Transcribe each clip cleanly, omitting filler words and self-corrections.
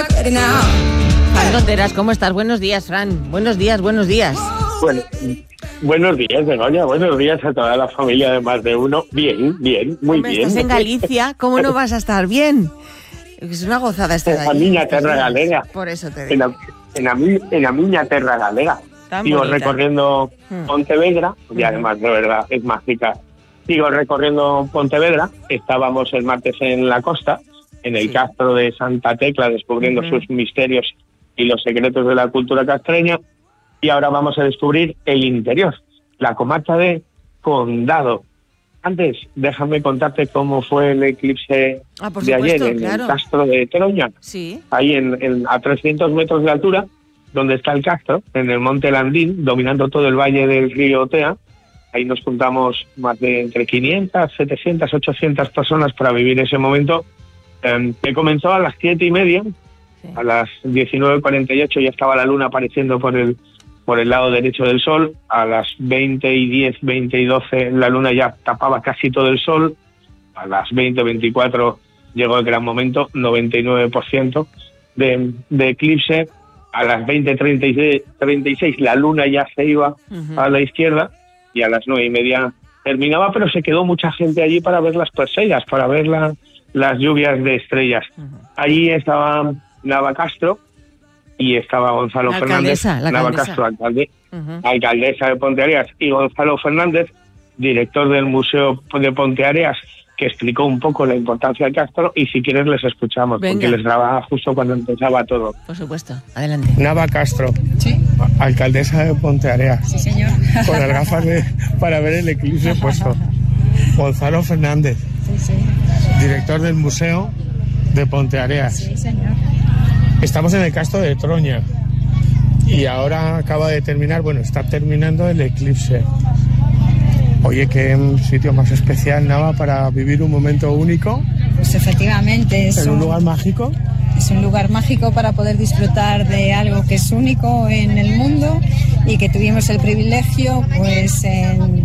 Fran Tonteras, ¿cómo estás? Buenos días, Fran. Buenos días. Bueno, buenos días, Begoña. Buenos días a toda la familia de Más de Uno. Bien, muy Hombre, bien. Estás en Galicia, ¿cómo no vas a estar bien? Es una gozada estar allí. En la miña terra galega. Por eso te digo. En la miña terra galega. Sigo recorriendo Pontevedra, y además, de verdad, es mágica. Sigo recorriendo Pontevedra. Estábamos el martes en la costa, en el castro de Santa Tecla, descubriendo sus misterios y los secretos de la cultura castreña. Y ahora vamos a descubrir el interior, la comarca de Condado. Antes, déjame contarte cómo fue el eclipse de ayer en el castro de Troña. Sí. Ahí a 300 metros de altura, donde está el castro, en el monte Landín, dominando todo el valle del río Tea. Ahí nos juntamos más de entre 500, 700, 800 personas para vivir ese momento, que comenzó a las 7:30. Sí. A las 19:48 ya estaba la luna apareciendo por el lado derecho del sol. A las 20:10, 20:12 la luna ya tapaba casi todo el sol. A las 20:24 llegó el gran momento, 99% de eclipse. A las 20:36 la luna ya se iba a la izquierda y a las 9:30 terminaba, pero se quedó mucha gente allí para ver las Perseidas, para ver las lluvias de estrellas. Allí estaba Nava Castro y estaba Gonzalo Fernández. Nava Castro, alcaldesa de Ponteareas, y Gonzalo Fernández, director del Museo de Ponteareas, que explicó un poco la importancia del castro, y si quieres les escuchamos. Venga. Porque les grababa justo cuando empezaba todo. Por supuesto, adelante. Nava Castro, ¿sí? Alcaldesa de Ponteareas. Sí, señor. Con las gafas para ver el eclipse puesto. Gonzalo Fernández, sí. Director del Museo de Ponteareas. Sí, señor. Estamos en el castro de Troña y ahora acaba de terminar, está terminando el eclipse. Oye, qué sitio más especial, Nava, para vivir un momento único. Pues efectivamente. ¿En un lugar mágico? Es un lugar mágico para poder disfrutar de algo que es único en el mundo y que tuvimos el privilegio, pues en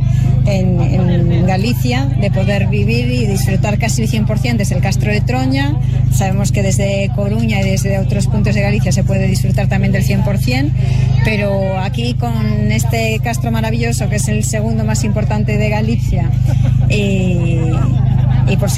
Galicia, de poder vivir y disfrutar casi el 100% desde el castro de Troña. Sabemos que desde Coruña y desde otros puntos de Galicia se puede disfrutar también del 100%, pero aquí con este castro maravilloso, que es el segundo más importante de Galicia, y por